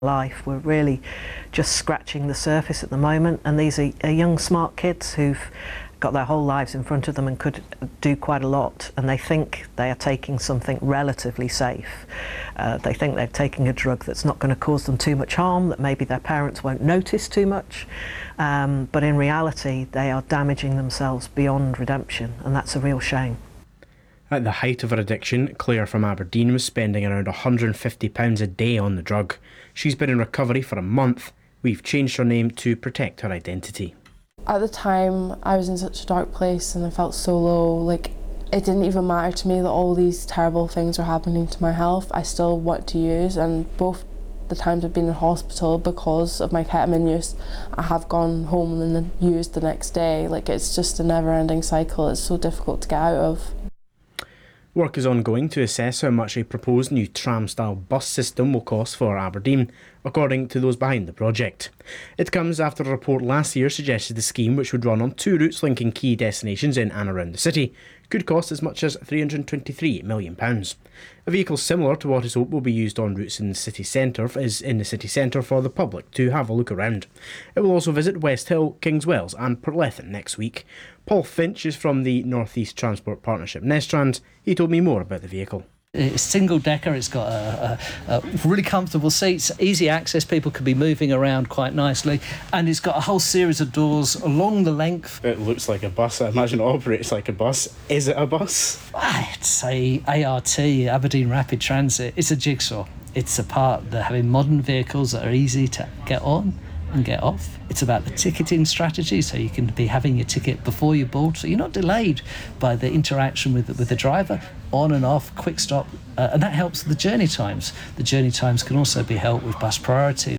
life. We're really just scratching the surface at the moment, and these are young smart kids who've got their whole lives in front of them and could do quite a lot, and they think they are taking something relatively safe. They think they're taking a drug that's not going to cause them too much harm, that maybe their parents won't notice too much, but in reality they are damaging themselves beyond redemption, and that's a real shame. At the height of her addiction, Claire from Aberdeen was spending around £150 a day on the drug. She's been in recovery for a month. We've changed her name to protect her identity. At the time, I was in such a dark place and I felt so low. Like, it didn't even matter to me that all these terrible things were happening to my health. I still want to use, and both the times I've been in hospital because of my ketamine use, I have gone home and then used the next day. Like, it's just a never-ending cycle. It's so difficult to get out of. Work is ongoing to assess how much a proposed new tram-style bus system will cost for Aberdeen, according to those behind the project. It comes after a report last year suggested the scheme, which would run on 2 routes linking key destinations in and around the city, could cost as much as £323 million. A vehicle similar to what is hoped will be used on routes in the city centre for the public to have a look around. It will also visit West Hill, Kings Wells and Portlethen next week. Paul Finch is from the North East Transport Partnership Nestrans. He told me more about the vehicle. It's single decker, it's got a really comfortable seats, easy access, people can be moving around quite nicely, and it's got a whole series of doors along the length. It looks like a bus. I imagine it operates like a bus. Is it a bus? It's a ART, Aberdeen Rapid Transit. It's a jigsaw. It's a part of having modern vehicles that are easy to get on and get off. It's about the ticketing strategy, so you can be having your ticket before you board, so you're not delayed by the interaction with the driver, on and off, quick stop, and that helps the journey times. The journey times can also be helped with bus priority.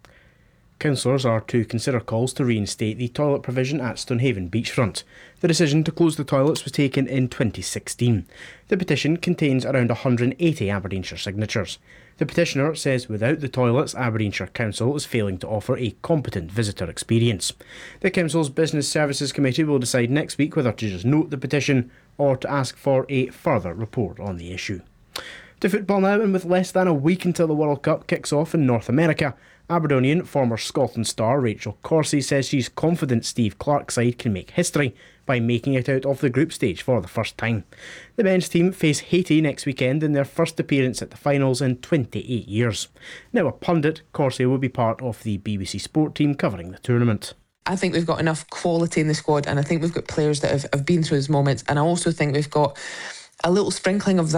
Councillors are to consider calls to reinstate the toilet provision at Stonehaven beachfront. The decision to close the toilets was taken in 2016. The petition contains around 180 Aberdeenshire signatures. The petitioner says without the toilets, Aberdeenshire Council is failing to offer a competent visitor experience. The Council's Business Services Committee will decide next week whether to just note the petition or to ask for a further report on the issue. To football now, and with less than a week until the World Cup kicks off in North America, Aberdonian former Scotland star Rachel Corsie says she's confident Steve Clarke's side can make history by making it out of the group stage for the first time. The men's team face Haiti next weekend in their first appearance at the finals in 28 years. Now a pundit, Corsie will be part of the BBC Sport team covering the tournament. I think we've got enough quality in the squad, and I think we've got players that have been through those moments, and I also think we've got a little sprinkling of that